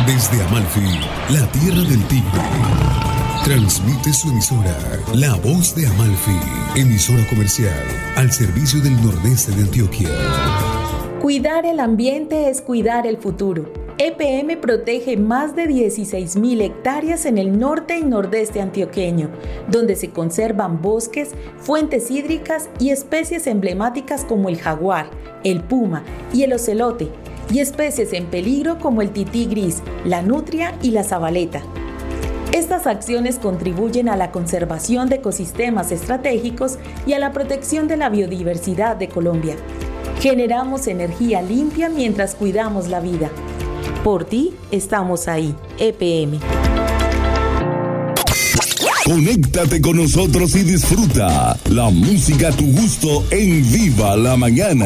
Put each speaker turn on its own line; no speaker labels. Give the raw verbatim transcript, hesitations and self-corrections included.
Desde Amalfi, la tierra del tigre, transmite su emisora, La Voz de Amalfi, emisora comercial al servicio del nordeste de Antioquia.
Cuidar el ambiente es cuidar el futuro. E P M protege más de dieciséis mil hectáreas en el norte y nordeste antioqueño, donde se conservan bosques, fuentes hídricas y especies emblemáticas como el jaguar, el puma y el ocelote, y especies en peligro como el tití gris, la nutria y la zabaleta. Estas acciones contribuyen a la conservación de ecosistemas estratégicos y a la protección de la biodiversidad de Colombia. Generamos energía limpia mientras cuidamos la vida. Por ti, estamos ahí, E P M.
Conéctate con nosotros y disfruta la música a tu gusto en Viva la Mañana.